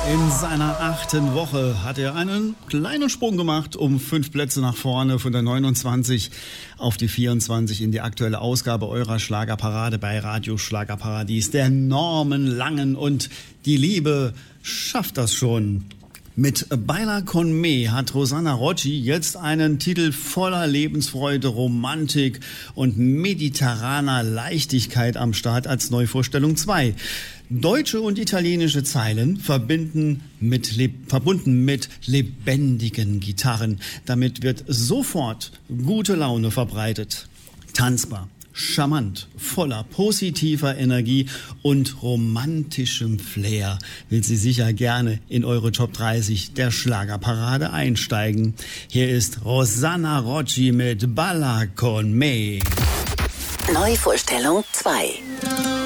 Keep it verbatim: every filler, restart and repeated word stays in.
In seiner achten Woche hat er einen kleinen Sprung gemacht, um fünf Plätze nach vorne von der neunundzwanzig auf die vierundzwanzig in die aktuelle Ausgabe eurer Schlagerparade bei Radio Schlagerparadies. Der Norman Langen und die Liebe schafft das schon. Mit Baila con me hat Rosanna Rocci jetzt einen Titel voller Lebensfreude, Romantik und mediterraner Leichtigkeit am Start als Neuvorstellung zwei. Deutsche und italienische Zeilen verbinden mit leb- verbunden mit lebendigen Gitarren. Damit wird sofort gute Laune verbreitet. Tanzbar, charmant, voller positiver Energie und romantischem Flair will sie sicher gerne in eure Top dreißig der Schlagerparade einsteigen. Hier ist Rosanna Rocci mit Baila con me. Neuvorstellung zwei.